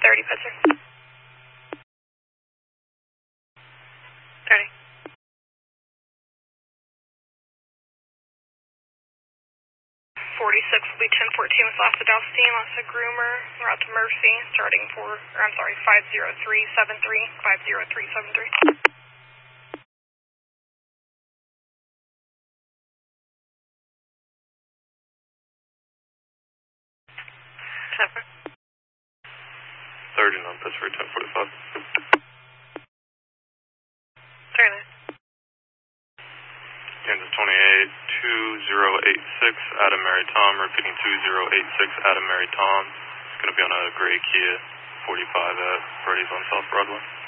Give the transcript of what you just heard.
30, Pitzer. 30. 46 will be 1014 with Lassa Dalstein, Lassa Groomer, route to Murphy, starting for, 50373, 50373. Temper. 39, Pittsburgh, 1045. 39. Kansas 28, 2086, Adam Mary Tom, repeating 2086, Adam Mary Tom. It's going to be on a gray Kia 45 at Brady's on South Broadway.